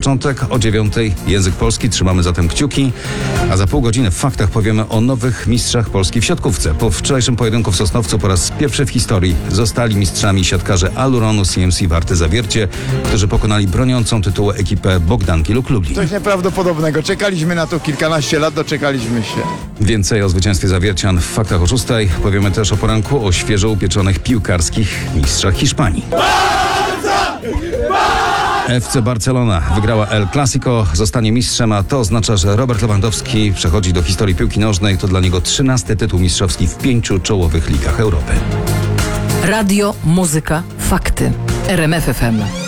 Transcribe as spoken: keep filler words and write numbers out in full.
początek o dziewiątej. Język polski, trzymamy zatem kciuki. A za pół godziny w faktach powiemy o nowych mistrzach Polski w siatkówce. Po wczorajszym pojedynku w Sosnowcu po raz pierwszy w historii zostali mistrzami siatkarze Aluronu C M C Warty Zawiercie, którzy pokonali broniącą tytułu ekipę Bogdanki Luk Lublin. Coś nieprawdopodobnego. Czekaliśmy na to kilkanaście lat, doczekaliśmy się. Więcej o zwycięstwie Zawiercian w faktach o szóstej. Powiemy też o poranku o świeżo upieczonych piłkarskich mistrzach Hiszpanii. F C Barcelona wygrała El Clasico, zostanie mistrzem, a to oznacza, że Robert Lewandowski przechodzi do historii piłki nożnej. To dla niego trzynasty tytuł mistrzowski w pięciu czołowych ligach Europy. Radio, muzyka, fakty. R M F F M.